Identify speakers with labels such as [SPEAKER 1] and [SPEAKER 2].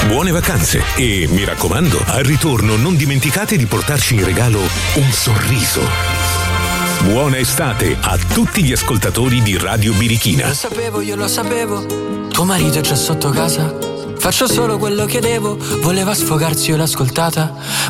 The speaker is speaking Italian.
[SPEAKER 1] buone vacanze e, mi raccomando, al ritorno non dimenticate di portarci in regalo un sorriso. Buona estate a tutti gli ascoltatori di Radio Birichina.
[SPEAKER 2] Io lo sapevo, tuo marito è già sotto casa. Faccio solo quello che devo, voleva sfogarsi, io l'ho ascoltata.